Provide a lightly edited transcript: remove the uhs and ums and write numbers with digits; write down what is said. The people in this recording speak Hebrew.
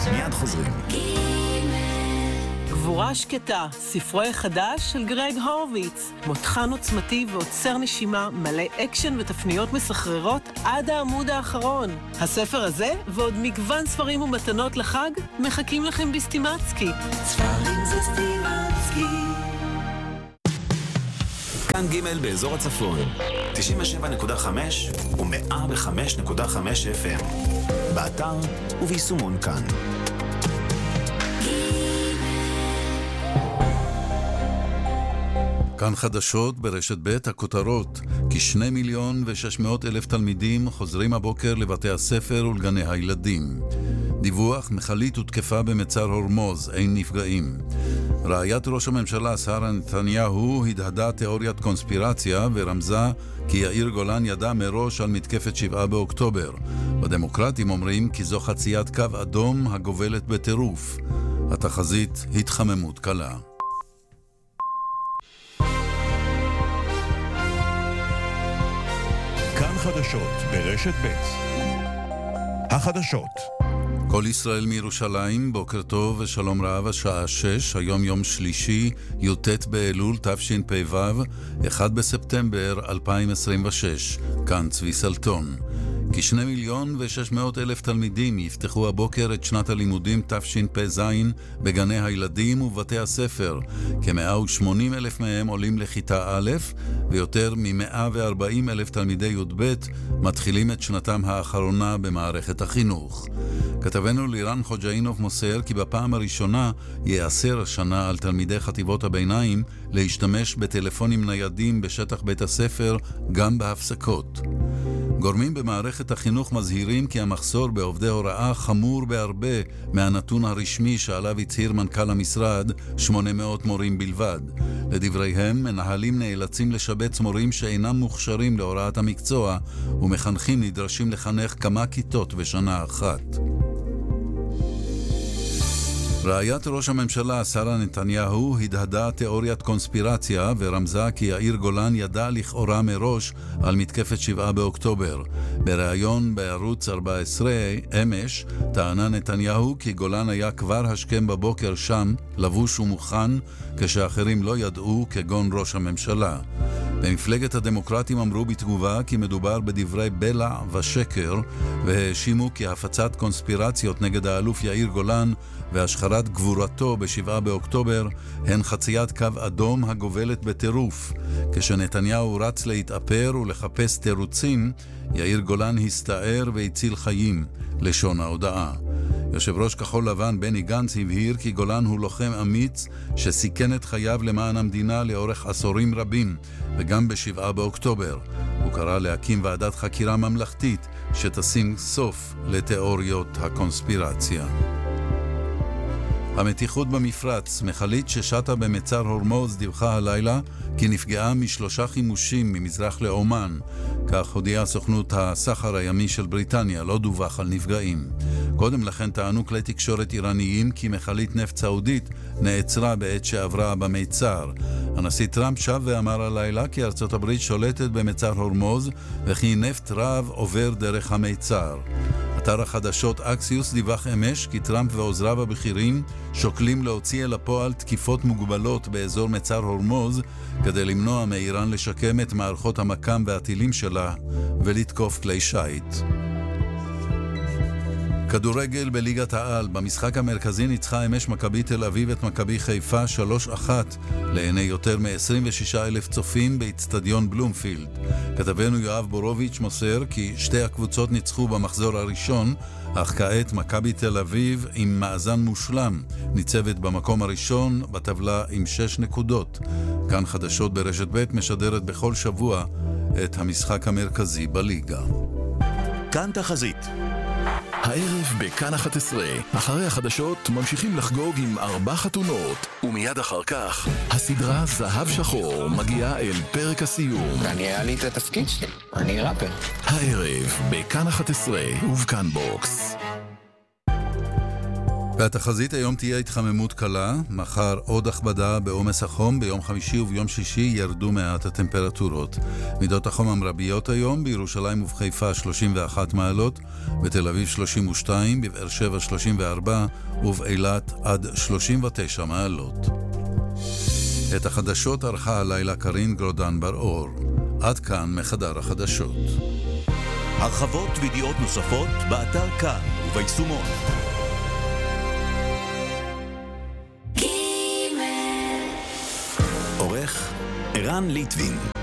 מיד חוזרים. גבורה שקטה, ספרו החדש של גרג הורוביץ. מותחן עוצמתי ועוצר נשימה, מלא אקשן ותפניות מסחררות עד העמוד האחרון. הספר הזה ועוד מגוון ספרים ומתנות לחג מחכים לכם בסטימצקי. ספרים זה סטימצקי. כאן ג' באזור הצפון, 97.5 ו-105.5 FM. באתר וביישומון כאן. כאן חדשות ברשת ב' הכותרות, כי 2,600,000 תלמידים חוזרים הבוקר לבתי הספר ולגני הילדים. דיווח, מכלית הותקפה במצר הורמוז, אין נפגעים. רעיית ראש הממשלה שרה נתניהו הדהדה תיאוריית קונספירציה ורמזה כי יאיר גולן ידע מראש על מתקפת 7 באוקטובר. בדמוקרטים אומרים כי זו חציית קו אדום הגובלת בטירוף. התחזית התחממות קלה. כאן חדשות ברשת ב' החדשות. כל ישראל מירושלים, בוקר טוב ושלום רב, השעה 6, היום יום שלישי, י"ט באלול תשפ"ו, 1 בספטמבר 2026. כאן צבי סלטון. כי 2,600,000 תלמידים יפתחו הבוקר את שנת הלימודים תשפ"ז בגני הילדים ובתי הספר. כ-180,000 מהם עולים לכיתה א', ויותר מ-140,000 תלמידי י"ב מתחילים את שנתם האחרונה במערכת החינוך. כתבנו לירן חוג'אינוב מוסר כי בפעם הראשונה יאסר השנה על תלמידי חטיבות הביניים להשתמש בטלפונים ניידים בשטח בית הספר גם בהפסקות. גורמים במערכת החינוך מזהירים כי המחסור בעובדי הוראה חמור בהרבה מהנתון הרשמי שעליו הצהיר מנכ"ל המשרד, 800 מורים בלבד. לדבריהם, מנהלים נאלצים לשבץ מורים שאינם מוכשרים להוראת המקצוע, ומחנכים נדרשים לחנך כמה כיתות בשנה אחת. רעיית ראש הממשלה שרה נתניהו הדהדה תיאוריית קונספירציה ורמזה כי יאיר גולן ידע לכאורה מראש על מתקפת 7 באוקטובר. בריאיון בערוץ 14 אמש טענה נתניהו כי גולן היה כבר השכם בבוקר שם, לבוש ומוכן, כשאחרים לא ידעו, כגון ראש הממשלה. במפלגת הדמוקרטים אמרו בתגובה כי מדובר בדברי בלע ושקר, והאשימו כי הפצת קונספירציות נגד האלוף יאיר גולן והשחרת גבורתו ב7 באוקטובר הן חציית קו אדום הגובלת בטירוף. כשנתניהו רץ להתאפר ולחפש תירוצים, יאיר גולן הסתער והציל חיים, לשון ההודעה. יושב ראש כחול לבן בני גנץ הבהיר כי גולן הוא לוחם אמיץ שסיכן את חייו למען המדינה לאורך עשורים רבים, וגם ב7 באוקטובר. הוא קרא להקים ועדת חקירה ממלכתית שתשים סוף לתיאוריות הקונספירציה. המתיחות במפרץ, מכלית ששטה במצר הורמוז דיווחה הלילה כי נפגעה מ3 חימושים ממזרח לאומן. כך הודיעה סוכנות הסחר הימי של בריטניה, לא דווח על נפגעים. קודם לכן טענו כלי תקשורת איראניים כי מכלית נפט סעודית נעצרה בעת שעברה במצר. הנשיא טראמפ שב ואמר הלילה כי ארצות הברית שולטת במצר הורמוז וכי נפט רב עובר דרך המצר. אתר החדשות אקסיוס דיווח אמש כי טראמפ ועוזריו הבכירים שוקלים להוציא אל הפועל תקיפות מוגבלות באזור מצר הורמוז כדי למנוע מאיראן לשקם את מערכות המקם והטילים שלה ולתקוף כלי שיט. כדורגל בליגת העל, במשחק המרכזי ניצחה אמש מכבי תל אביב את מכבי חיפה 3-1 לעיני יותר מ-26,000 צופים באצטדיון בלומפילד. כתבנו יואב בורוביץ' מוסר כי שתי הקבוצות ניצחו במחזור הראשון, אך כעת מכבי תל אביב עם מאזן מושלם ניצבת במקום הראשון בטבלה עם 6 נקודות. כאן חדשות ברשת ב' משדרת בכל שבוע את המשחק המרכזי בליגה. כאן תחזית. הערב בכאן 11, אחרי החדשות ממשיכים לחגוג עם 4 חתונות, ומיד אחר כך הסדרה זהב שחור מגיעה אל פרק הסיום. אני היה לי את התפקיד שלי, אני ראפר. הערב בכאן 11 ובכאן בוקס. והתחזית היום תהיה התחממות קלה, מחר עוד הכבדה בעומס החום, ביום חמישי וביום שישי ירדו מעט הטמפרטורות. מידות החום המרביות היום, בירושלים ובחיפה 31 מעלות, בתל אביב 32, בבאר שבע 34 ובאילת עד 39 מעלות. את החדשות ערכה הלילה קרין גרודן בר-אור. עד כאן מחדר החדשות. הרחבות וידיעות נוספות באתר כאן וביישומון. עורך ערן ליטבין.